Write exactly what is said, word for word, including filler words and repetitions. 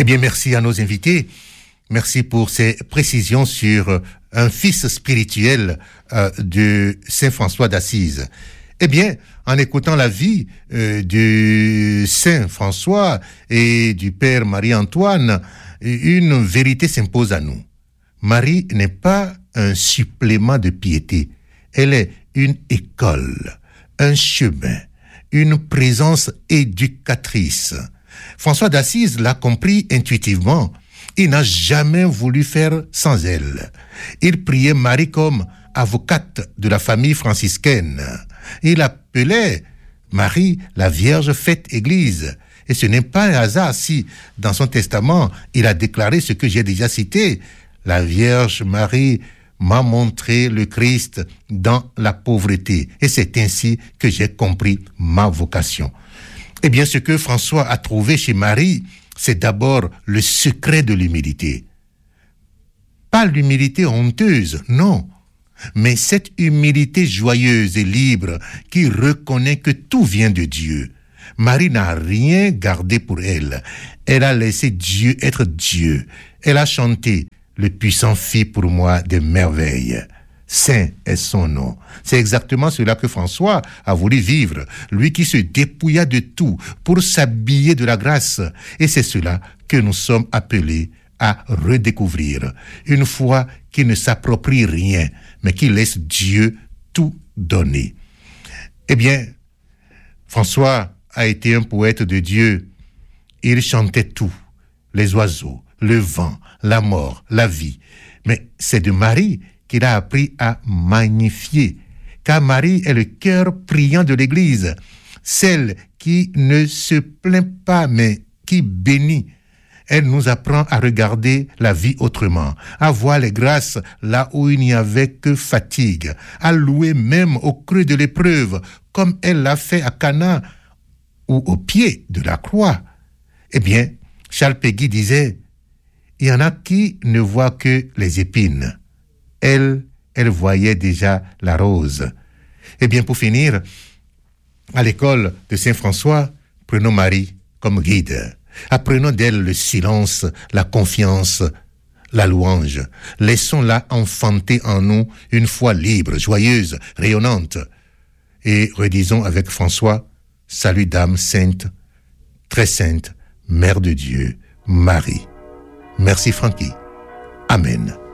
bien, merci à nos invités. Merci pour ces précisions sur un fils spirituel euh, de Saint François d'Assise. Eh bien, en écoutant la vie euh, de Saint François et du Père Marie-Antoine, une vérité s'impose à nous. Marie n'est pas un supplément de piété. Elle est une école, un chemin, une présence éducatrice. François d'Assise l'a compris intuitivement. Il n'a jamais voulu faire sans elle. Il priait Marie comme avocate de la famille franciscaine. Il appelait Marie la Vierge faite Église. Et ce n'est pas un hasard si, dans son testament, il a déclaré ce que j'ai déjà cité. La Vierge Marie m'a montré le Christ dans la pauvreté. Et c'est ainsi que j'ai compris ma vocation. Eh bien, ce que François a trouvé chez Marie, c'est d'abord le secret de l'humilité. Pas l'humilité honteuse, non. Mais cette humilité joyeuse et libre qui reconnaît que tout vient de Dieu. Marie n'a rien gardé pour elle. Elle a laissé Dieu être Dieu. Elle a chanté « Le puissant fit pour moi des merveilles ». Saint est son nom. C'est exactement cela que François a voulu vivre, lui qui se dépouilla de tout pour s'habiller de la grâce. Et c'est cela que nous sommes appelés à redécouvrir. Une foi qui ne s'approprie rien, mais qui laisse Dieu tout donner. Eh bien, François a été un poète de Dieu. Il chantait tout, les oiseaux, le vent, la mort, la vie. Mais c'est de Marie qu'il a appris à magnifier, car Marie est le cœur priant de l'Église, celle qui ne se plaint pas, mais qui bénit. Elle nous apprend à regarder la vie autrement, à voir les grâces là où il n'y avait que fatigue, à louer même au creux de l'épreuve, comme elle l'a fait à Cana ou au pied de la croix. Eh bien, Charles Péguy disait, il y en a qui ne voient que les épines. Elle, elle voyait déjà la rose. Eh bien, pour finir, à l'école de Saint-François, prenons Marie comme guide. Apprenons d'elle le silence, la confiance, la louange. Laissons-la enfanter en nous une foi libre, joyeuse, rayonnante. Et redisons avec François, salut dame sainte, très sainte, Mère de Dieu, Marie. Merci Francky. Amen.